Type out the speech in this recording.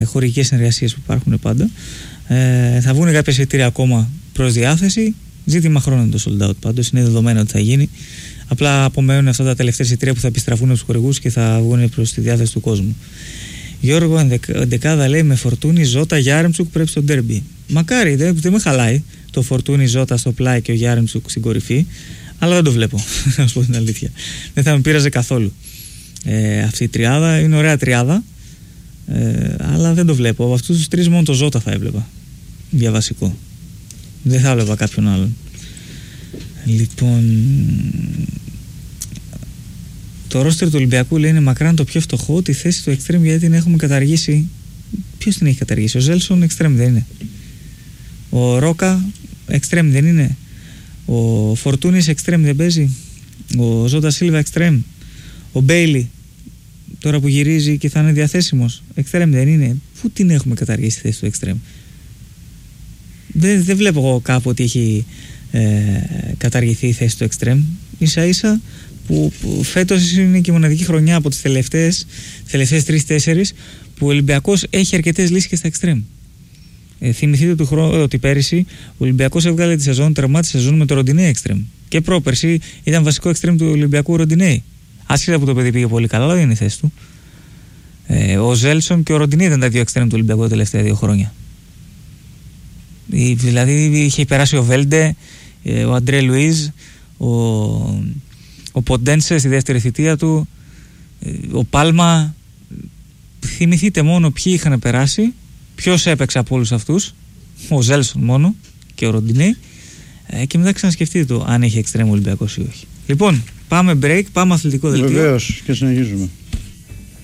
χορηγικές συνεργασίες που υπάρχουν πάντα. Θα βγουν κάποια εισιτήρια ακόμα προς διάθεση. Ζήτημα χρόνου είναι το sold out πάντως, είναι δεδομένο ότι θα γίνει. Απλά απομένουν αυτά τα τελευταία εισιτήρια που θα επιστραφούν από τους χορηγούς και θα βγουν προς τη διάθεση του κόσμου. Γιώργο, εντεκάδα λέει με Φορτούνη, Ζώτα, Γιάρεμτσουκ πρέπει στο ντέρμπι. Μακάρι, δεν με χαλάει το Φορτούνη, Ζώτα στο πλάι και ο Γιάρεμτσουκ στην κορυφή, αλλά δεν το βλέπω, να σου πω την αλήθεια. Δεν θα με πείραζε καθόλου. Αυτή η τριάδα είναι ωραία τριάδα, αλλά δεν το βλέπω. Από αυτούς τους τρεις μόνο το Ζώτα θα έβλεπα για βασικό. Δεν θα έβλεπα κάποιον άλλον. Λοιπόν, το ρόστερ του Ολυμπιακού λέει είναι μακράν το πιο φτωχό. Τη θέση του Extreme γιατί την έχουμε καταργήσει. Ποιος την έχει καταργήσει? Ο Ζέλσον Extreme δεν είναι? Ο Ρόκα Extreme δεν είναι? Ο Φορτούνης Extreme δεν παίζει? Ο Ζώτα Σίλβα Extreme? Ο Μπέιλι τώρα που γυρίζει και θα είναι διαθέσιμος Extreme δεν είναι? Πού την έχουμε καταργήσει τη θέση του Extreme? Δεν βλέπω εγώ κάπου ότι έχει καταργηθεί η θέση του Extreme. Ίσα ίσα που φέτος είναι και η μοναδική χρονιά από τις τελευταίες 3-4 που ο Ολυμπιακός έχει αρκετές λύσεις και στα Extreme. Θυμηθείτε ότι πέρυσι ο Ολυμπιακός έβγαλε τη σεζόν, τερμάτισε τη σεζόν με το Ροντινέι Extreme. Και πρόπερσι ήταν βασικό Extreme του Ολυμπιακού Ροντινέι. Άσχετα που το παιδί πήγε πολύ καλά, αλλά δεν είναι η θέση του. Ο Ζέλσον και ο Ροντινέι ήταν τα δύο Extreme του Ολυμπιακού τα τελευταία 2 χρόνια. Δηλαδή είχε περάσει ο Βέλντε, ο Αντρέ Λουίζ, ο Ποντένσε στη δεύτερη θητεία του, ο Πάλμα. Θυμηθείτε μόνο ποιοι είχαν περάσει, ποιος έπαιξε από όλους αυτούς. Ο Ζέλσον μόνο και ο Ροντινέι, και μετά ξανασκεφτείτε το αν έχει Extreme Ολυμπιακός ή όχι. Λοιπόν, πάμε break, πάμε αθλητικό δελτίο. Βεβαίως, και συνεχίζουμε.